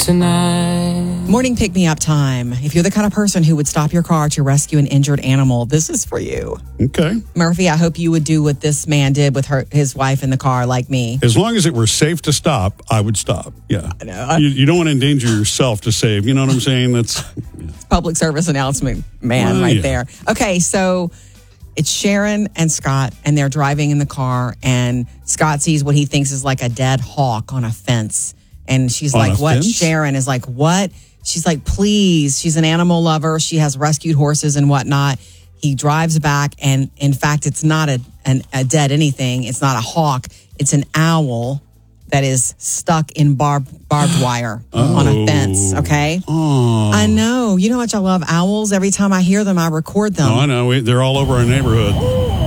tonight. Morning pick-me-up time. If you're the kind of person who would stop your car to rescue an injured animal, this is for you. Okay. Murphy, I hope you would do what this man did with his wife in the car, like me. As long as it were safe to stop, I would stop. Yeah. I know. You don't want to endanger yourself to save. You know what I'm saying? That's Public service announcement, man, right there. Okay, so it's Sharon and Scott, and they're driving in the car, and Scott sees what he thinks is like a dead hawk on a fence. And she's like, what? Fence? Sharon is like, what? She's like, please. She's an animal lover. She has rescued horses and whatnot. He drives back, and in fact, it's not a dead anything. It's not a hawk. It's an owl that is stuck in barbed wire on a fence, okay? Oh. I know. You know how much I love owls? Every time I hear them, I record them. Oh, I know. They're all over our neighborhood.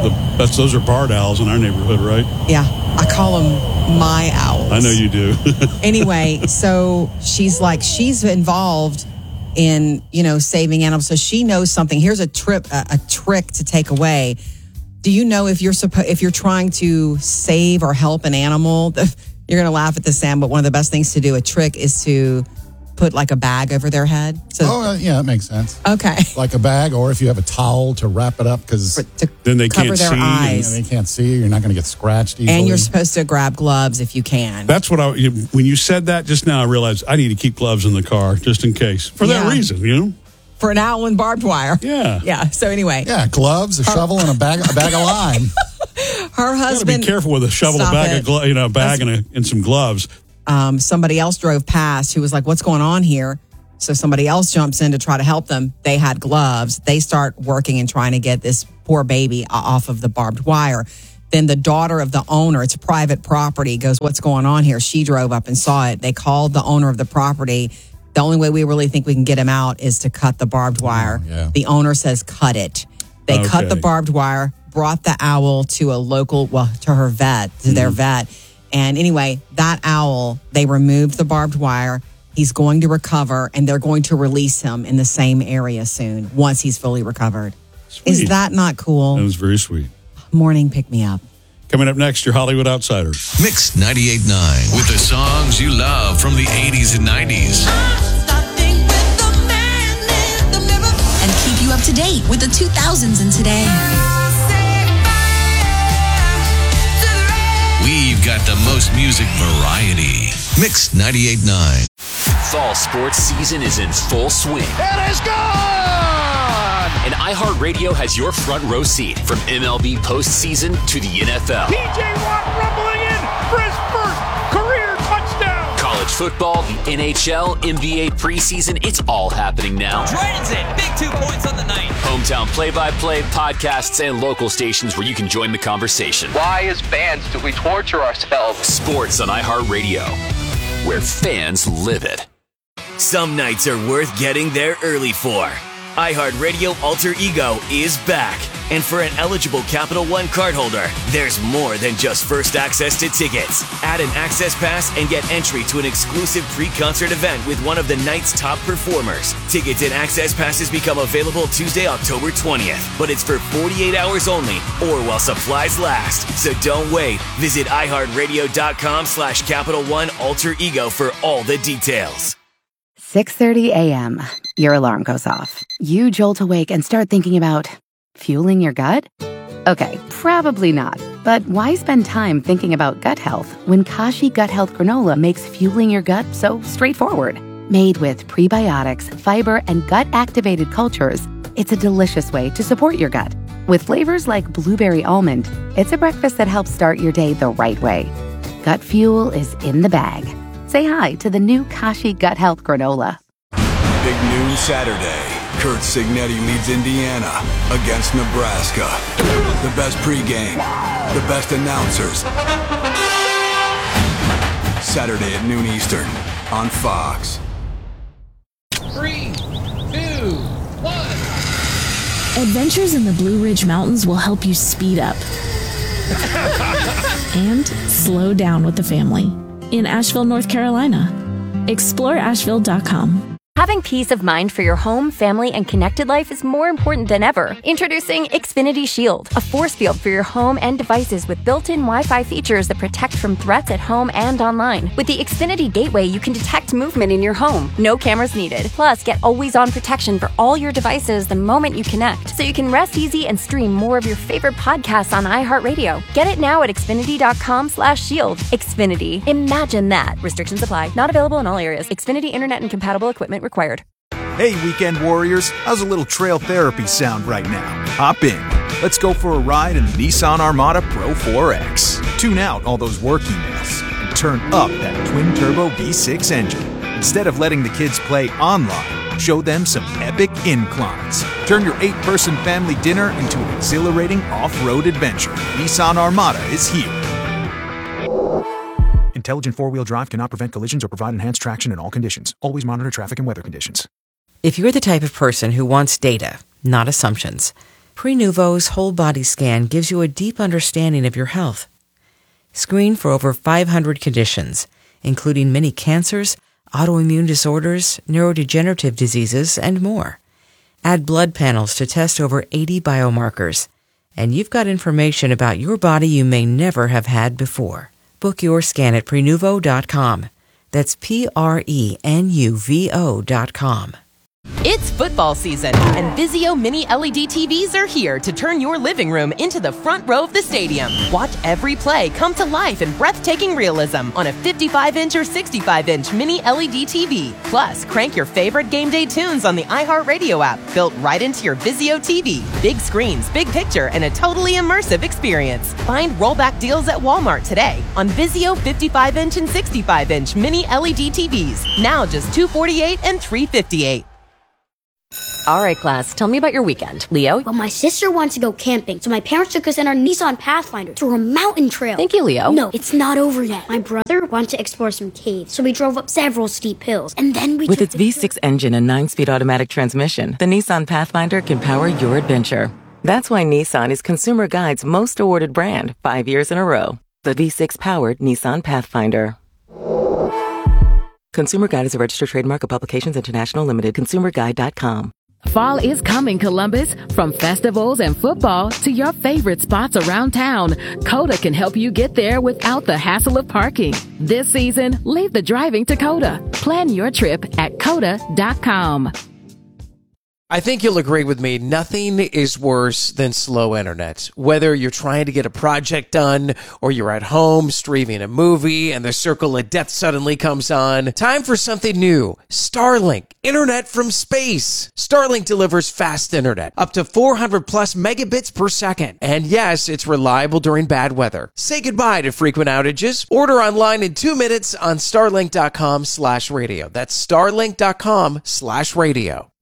Those are barred owls in our neighborhood, right? Yeah. I call them my owls. I know you do. Anyway, so she's involved in, saving animals. So she knows something. Here's a trick to take away. Do you know if you're trying to save or help an animal, you're going to laugh at this, Sam, but one of the best things to do, a trick, is to put like a bag over their head. So, yeah, that makes sense. Okay. Like a bag, or if you have a towel to wrap it up, because then they cover can't their see. eyes. They can't see. You're not going to get scratched easily. And you're supposed to grab gloves if you can. That's what when you said that just now, I realized I need to keep gloves in the car just in case. For that reason, For an owl and barbed wire. Yeah. Yeah. So anyway. Yeah, gloves, a shovel, and a bag of lime. Her husband. You gotta be careful with a shovel, a bag, and some gloves. Somebody else drove past who was like, what's going on here? So somebody else jumps in to try to help them. They had gloves. They start working and trying to get this poor baby off of the barbed wire. Then the daughter of the owner, it's a private property, goes, what's going on here? She drove up and saw it. They called the owner of the property. The only way we really think we can get him out is to cut the barbed wire. Yeah. The owner says, cut it. They cut the barbed wire, brought the owl to to her vet, to their vet. And anyway, that owl, they removed the barbed wire. He's going to recover, and they're going to release him in the same area soon once he's fully recovered. Sweet. Is that not cool? That was very sweet. Morning pick-me-up. Coming up next, your Hollywood Outsiders. Mix 98.9 with the songs you love from the 80s and 90s. And keep you up to date with the 2000s and today. We've got the most music variety. Mix 98.9. Fall sports season is in full swing. It is gone! And iHeartRadio has your front row seat from MLB postseason to the NFL. P.J. Watt rumbling in for his first career touchdown. College football, the NHL, NBA preseason, it's all happening now. Dragons in, big 2 points on the night. Hometown play-by-play, podcasts, and local stations where you can join the conversation. Why, as fans, do we torture ourselves? Sports on iHeartRadio, where fans live it. Some nights are worth getting there early for. iHeartRadio Alter Ego is back. And for an eligible Capital One cardholder, there's more than just first access to tickets. Add an access pass and get entry to an exclusive pre-concert event with one of the night's top performers. Tickets and access passes become available Tuesday, October 20th. But it's for 48 hours only or while supplies last. So don't wait. Visit iHeartRadio.com/Capital One Alter Ego for all the details. 6:30 a.m. Your alarm goes off. You jolt awake and start thinking about fueling your gut? Okay, probably not. But why spend time thinking about gut health when Kashi Gut Health Granola makes fueling your gut so straightforward? Made with prebiotics, fiber, and gut-activated cultures, it's a delicious way to support your gut. With flavors like blueberry almond, it's a breakfast that helps start your day the right way. Gut fuel is in the bag. Say hi to the new Kashi Gut Health Granola. Big news Saturday. Kurt Signetti leads Indiana against Nebraska. The best pregame, the best announcers. Saturday at noon Eastern on Fox. 3, 2, 1. Adventures in the Blue Ridge Mountains will help you speed up and slow down with the family in Asheville, North Carolina. Explore Asheville.com. Having peace of mind for your home, family, and connected life is more important than ever. Introducing Xfinity Shield, a force field for your home and devices with built-in Wi-Fi features that protect from threats at home and online. With the Xfinity Gateway, you can detect movement in your home. No cameras needed. Plus, get always-on protection for all your devices the moment you connect, so you can rest easy and stream more of your favorite podcasts on iHeartRadio. Get it now at Xfinity.com/shield. Xfinity. Imagine that. Restrictions apply. Not available in all areas. Xfinity Internet and compatible equipment required. Hey, weekend warriors. How's a little trail therapy sound right now? Hop in. Let's go for a ride in the Nissan Armada Pro 4X. Tune out all those work emails and turn up that twin-turbo V6 engine. Instead of letting the kids play online, show them some epic inclines. Turn your 8-person family dinner into an exhilarating off-road adventure. Nissan Armada is here. Intelligent four-wheel drive cannot prevent collisions or provide enhanced traction in all conditions. Always monitor traffic and weather conditions. If you're the type of person who wants data, not assumptions, Prenuvo's whole body scan gives you a deep understanding of your health. Screen for over 500 conditions, including many cancers, autoimmune disorders, neurodegenerative diseases, and more. Add blood panels to test over 80 biomarkers, and you've got information about your body you may never have had before. Book your scan at Prenuvo.com. That's Prenuvo.com. It's football season, and Vizio Mini LED TVs are here to turn your living room into the front row of the stadium. Watch every play come to life in breathtaking realism on a 55-inch or 65-inch Mini LED TV. Plus, crank your favorite game day tunes on the iHeartRadio app, built right into your Vizio TV. Big screens, big picture, and a totally immersive experience. Find rollback deals at Walmart today on Vizio 55-inch and 65-inch Mini LED TVs. Now just $248 and $358. All right, class, tell me about your weekend. Leo? Well, my sister wants to go camping, so my parents took us in our Nissan Pathfinder through a mountain trail. Thank you, Leo. No, it's not over yet. My brother wanted to explore some caves, so we drove up several steep hills, and then we With its V6 engine and 9-speed automatic transmission, the Nissan Pathfinder can power your adventure. That's why Nissan is Consumer Guide's most awarded brand 5 years in a row. The V6-powered Nissan Pathfinder. Consumer Guide is a registered trademark of Publications International Limited. ConsumerGuide.com. Fall is coming, Columbus. From festivals and football to your favorite spots around town, Coda can help you get there without the hassle of parking. This season, leave the driving to Coda. Plan your trip at Coda.com. I think you'll agree with me, nothing is worse than slow internet. Whether you're trying to get a project done or you're at home streaming a movie and the circle of death suddenly comes on, time for something new. Starlink, internet from space. Starlink delivers fast internet, up to 400 plus megabits per second. And yes, it's reliable during bad weather. Say goodbye to frequent outages. Order online in 2 minutes on starlink.com/radio. That's starlink.com/radio.